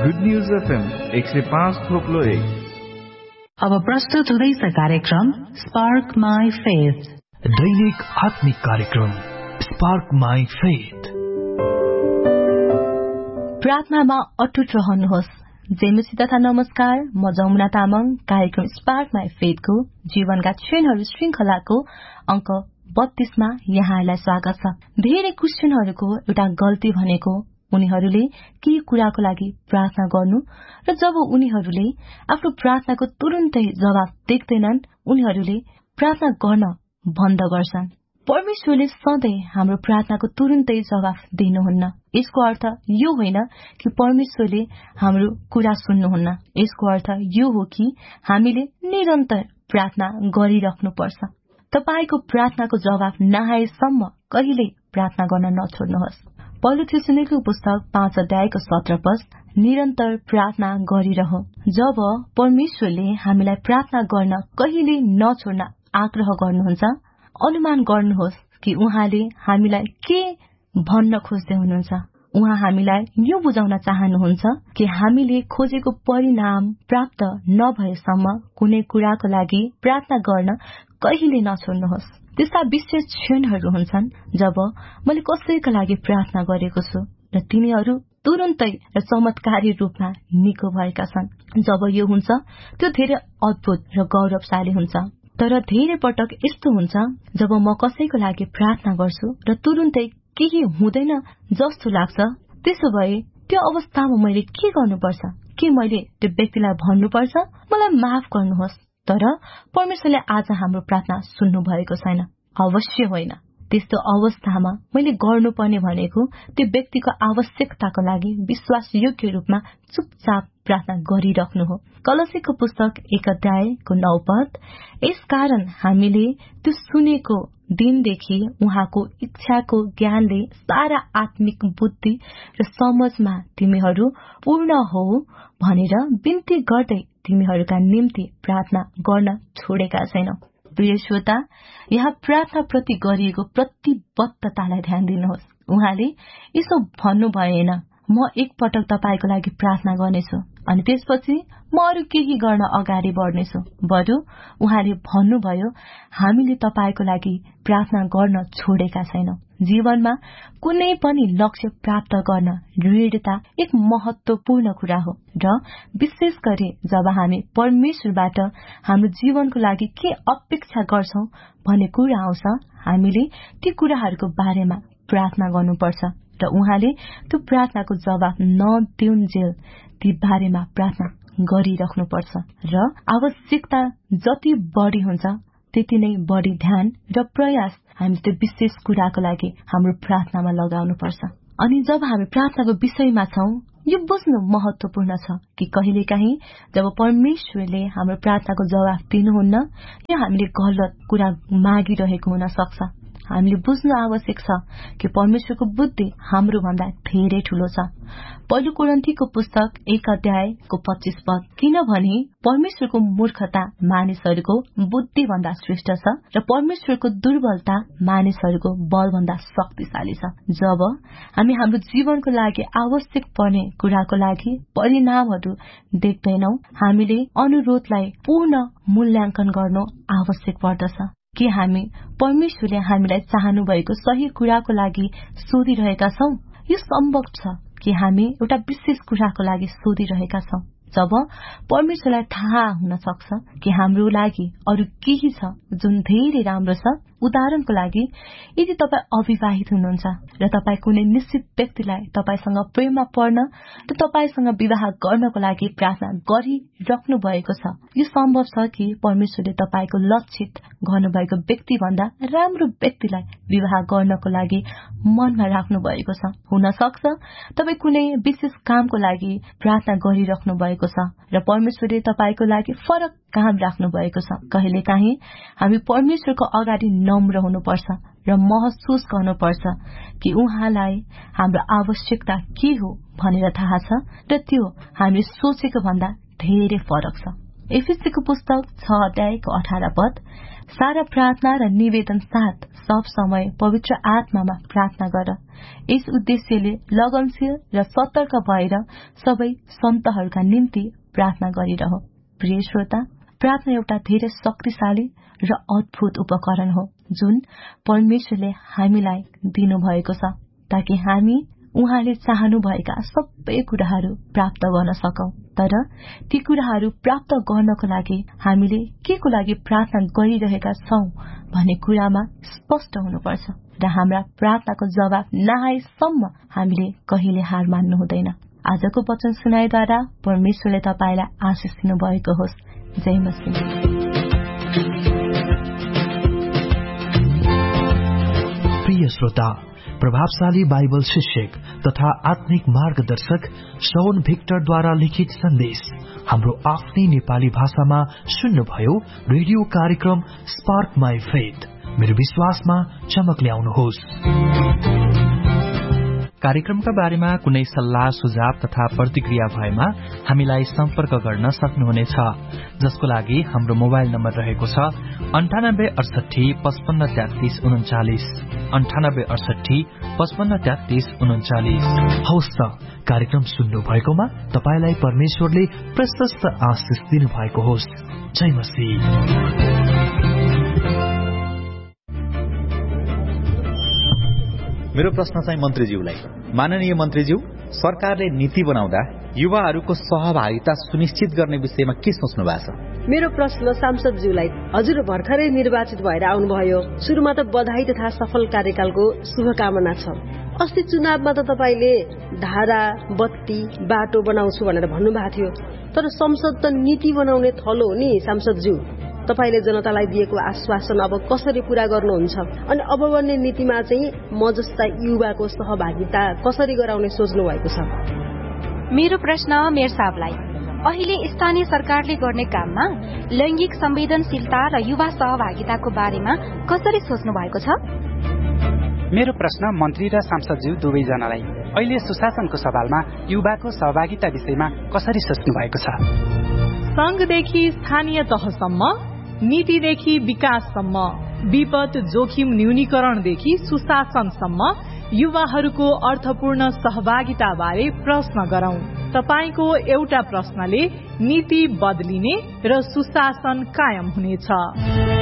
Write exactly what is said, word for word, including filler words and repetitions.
Good news FM एक सय पाँच थोप्लो एक। अब प्रस्तुत हुँदैछ कार्यक्रम स्पार्क माई फेथ, दैनिक आत्मिक कार्यक्रम स्पार्क माई फेथ। प्रार्थनामा अटुट रहनुहोस्। जेमुसी तथा नमस्कार, म जमुना तामाङ। कार्यक्रम स्पार्क माई फेथको जीवनका क्षणहरू श्रृंखलाको अंक बत्तीसमा यहाँहरूलाई स्वागत छ। धेरै क्रिस्चियनहरूको एउटा गल्ती भनेको उनीहरूले केही कुराको लागि प्रार्थना गर्नु र जब उनीहरूले आफ्नो प्रार्थनाको तुरुन्तै जवाब देख्दैनन् उनीहरूले प्रार्थना गर्न बन्द गर्छन्। परमेश्वरले सधैँ हाम्रो प्रार्थनाको तुरुन्तै जवाब दिनुहुन्न। यसको अर्थ यो होइन कि परमेश्वरले हाम्रो कुरा सुन्नुहुन्न। यसको अर्थ यो हो कि हामीले निरन्तर प्रार्थना गरिराख्नुपर्छ। तपाईको प्रार्थनाको जवाब नआएसम्म कहिल्यै प्रार्थना गर्न नछोड्नुहोस्। पहिलो थिस्सलुनीको पुस्तक पाँच अध्यायको सत्र पद, निरन्तर प्रार्थना गरिरह। जब परमेश्वरले हामीलाई प्रार्थना गर्न कहिल्यै नछोड्न आग्रह गर्नुहुन्छ, अनुमान गर्नुहोस् कि उहाँले हामीलाई के भन्न खोज्दै हुनुहुन्छ। उहाँ हामीलाई यो बुझाउन चाहनुहुन्छ कि हामीले खोजेको परिणाम प्राप्त नभएसम्म कुनै कुराको लागि प्रार्थना गर्न कहिले नछोड्नुहोस्। त्यस्ता विशेष क्षणहरू हुन्छन् जब मैले कसैका लागि प्रार्थना गरेको छु र तिनीहरू तुरुन्तै र चमत्कारी रूपमा निको भएका छन्। जब यो हुन्छ त्यो धेरै अद्भुत र गौरवशाली हुन्छ। तर धेरै पटक यस्तो हुन्छ जब म कसैको लागि प्रार्थना गर्छु र तुरुन्तै केही हुँदैन जस्तो लाग्छ। त्यसो भए त्यो अवस्थामा मैले के गर्नुपर्छ? के मैले त्यो व्यक्तिलाई भन्नुपर्छ मलाई माफ गर्नुहोस्? तर परमेश्वरले आज हाम्रो प्रार्थना सुन्नु भएको छैन? अवश्य होइन। त्यस्तो अवस्थामा मैले गर्नुपर्ने भनेको त्यो व्यक्तिको आवश्यकताको लागि विश्वासयोग्य रूपमा चुपचाप प्रार्थना गरिराख्नु हो। कलसीको पुस्तक एक अध्यायको नौ पद, यसकारण हामीले त्यो सुनेको दिनदेखि उहाँको इच्छाको ज्ञानले सारा आत्मिक बुद्धि र समझमा तिमीहरू पूर्ण हो भनेर बिन्ती गर्दै तिमीहरूका निम्ति प्रार्थना गर्न छोडेका छैनौ। प्रिय श्रोता, यहाँ प्रार्थना प्रति गरिएको प्रतिबद्धतालाई ध्यान दिनुहोस्। उहाँले यसो भन्नु भएन, म एक पटक तपाईको लागि प्रार्थना गर्नेछु अनि त्यसपछि म अरू केही गर्न अगाडि बढ्नेछु। बरु उहाँले भन्नुभयो, हामीले तपाईको लागि प्रार्थना गर्न छोडेका छैनौं। जीवनमा कुनै पनि लक्ष्य प्राप्त गर्न दृढता एक महत्वपूर्ण कुरा हो र विशेष गरी जब हामी परमेश्वरबाट हाम्रो जीवनको लागि के अपेक्षा गर्छौं भन्ने कुरा आउँछ, हामीले ती कुराहरूको बारेमा प्रार्थना गर्नुपर्छ र उहाँले त्यो प्रार्थनाको जवाब नदिउन्जेल ती बारेमा प्रार्थना गरिराख्नुपर्छ र आवश्यकता जति बढी हुन्छ त्यति नै बढी ध्यान र प्रयास हामी त्यो विशेष कुराको लागि हाम्रो प्रार्थनामा लगाउनुपर्छ। अनि जब हामी प्रार्थनाको विषयमा छौं, यो बुझ्नु महत्वपूर्ण छ कि कहिलेकाहीँ जब परमेश्वरले हाम्रो प्रार्थनाको जवाब दिनुहुन्न या हामीले गलत कुरा मागिरहेको हुन सक्छ। हामीले बुझ्नु आवश्यक छ कि परमेश्वरको बुद्धि हाम्रो भन्दा धेरै ठूलो छ। पहिलो कोरिन्थीको पुस्तक एक अध्यायको पच्चीस पद, किनभने परमेश्वरको मूर्खता मानिसहरूको बुद्धि भन्दा श्रेष्ठ छ र परमेश्वरको दुर्बलता मानिसहरूको बल भन्दा शक्तिशाली छ। जब हामी हाम्रो जीवनको लागि आवश्यक पर्ने कुराको लागि परिणामहरू देख्दैनौं, हामीले अनुरोधलाई पूर्ण मूल्याङ्कन गर्नु आवश्यक पर्दछ। के हामी परमेश्वरले हामीलाई चाहनु भएको सही कुराको लागि सोधिरहेका छौं? यो सम्भव छ कि हामी एउटा विशेष कुराको लागि सोधिरहेका छौं। जब परमेश्वरलाई थाहा हुन सक्छ कि हाम्रो लागि अरू केही छ जुन धेरै राम्रो छ। उदाहरणको लागि, यदि तपाई अविवाहित हुनुहुन्छ र तपाई कुनै निश्चित व्यक्तिलाई तपाईसँग प्रेममा पर्न र तपाईसँग विवाह गर्नको लागि प्रार्थना गरिराख्नु भएको छ, यो सम्भव छ कि परमेश्वरले तपाईको लक्षित गर्नुभएको व्यक्ति भन्दा राम्रो व्यक्तिलाई विवाह गर्नको लागि मनमा राख्नु भएको छ। हुन सक्छ तपाई कुनै विशेष कामको लागि प्रार्थना गरिराख्नु भएको छ र परमेश्वरले तपाईको लागि फरक काम राख्नु भएको छ। कहिलेकाहीँ हामी परमेश्वरको अगाडि नम्र हुनुपर्छ र महसुस गर्नुपर्छ कि उहाँलाई हाम्रो आवश्यकता के हो भनेर थाहा छ र त्यो हामीले सोचेको भन्दा धेरै फरक छ। एफएससीको पुस्तक छ अध्यायको अठार पद, सारा प्रार्थना र निवेदन साथ सब समय पवित्र आत्मामा प्रार्थना गर। यस उद्देश्यले लगनशील र सतर्क भएर सबै सन्तहरूका निम्ति प्रार्थना गरिरह। प्रिय श्रोता, प्रार्थना एउटा धेरै शक्तिशाली र अद्भुत उपकरण हो जुन परमेश्वरले हामीलाई दिनुभएको छ ताकि हामी उहाँले चाहनुभएका सबै कुराहरू प्राप्त गर्न सकौं। तर ती कुराहरू प्राप्त गर्नको लागि हामीले के को लागि प्रार्थना गरिरहेका छौं भन्ने कुरामा स्पष्ट हुनुपर्छ र हाम्रा प्रार्थनाको जवाब नआएसम्म हामीले कहिले हार मान्नु हुँदैन। आजको वचन सुनाइद्वारा परमेश्वरले तपाईलाई आशिष दिनु भएको होस्। जय मसीह। प्रिय श्रोता, प्रभावशाली बाइबल शिक्षक तथा आत्मिक मार्गदर्शक शौन भिक्टरद्वारा लिखित सन्देश हाम्रो आफ्नै नेपाली भाषामा सुन्नुभयो। रेडियो कार्यक्रम स्पार्क माई फेथ, मेरो विश्वासमा चमक ल्याउनुहोस्। कार्यक्रमका बारेमा कुनै सल्लाह सुझाव तथा प्रतिक्रिया भएमा हामीलाई सम्पर्क गर्न सक्नुहुनेछ, जसको लागि हाम्रो मोबाइल नम्बर रहेको छ अन्ठानब्बे अडसठी पचपन्न तेत्तीस उन्चालिस अन्ठानब्बे अडसठी पचपन्न तेत्तीस उन्चालिस। हवस् त, कार्यक्रम सुन्नु भएकोमा तपाईलाई परमेश्वरले प्रशस्त आशिष दिनु भएको होस्। जय मसीह। मेरो प्रश्न चाहिँ मन्त्रीज्यूलाई, माननीय मन्त्रीज्यू, सरकारले नीति बनाउँदा युवाहरूको सहभागिता सुनिश्चित गर्ने विषयमा के सोच्नु भएको छ? मेरो प्रश्न सांसदज्यूलाई, हजुर भर्खरै निर्वाचित भएर आउनुभयो। सुरुमा त बधाई तथा सफल कार्यकालको शुभकामना छ। अस्ति चुनावमा त तपाईले धारा, बत्ती, बाटो बनाउँछु भनेर भन्नुभएको थियो, तर संसद त नीति बनाउने थलो हो नि सांसदज्यू। तपाईले जनतालाई दिएको आश्वासन अब कसरी पूरा गर्नुहुन्छ? अनि अब बन्ने नीतिमा चाहिँ म जस्ता युवाको सहभागिता कसरी गराउने सोच्नु भएको छ? मेरो प्रश्न मेयर साहबलाई, अहिले स्थानीय सरकारले गर्ने काममा लैंगिक संवेदनशीलता र युवा सहभागिताको बारेमा कसरी सोच्नु भएको छ? मेरो प्रश्न मन्त्री र सांसदज्यू दुवैजनालाई, अहिले सुशासनको सवालमा युवाको सहभागिता विषयमा कसरी सोच्नु भएको छ? संघदेखि स्थानीय तहसम्म, नीतिदेखि विकाससम्म, विपद जोखिम न्यूनीकरणदेखि सुशासनसम्म युवाहरूको अर्थपूर्ण सहभागिता बारे प्रश्न गरौं। तपाईको एउटा प्रश्नले नीति बदलिने र सुशासन कायम हुनेछ।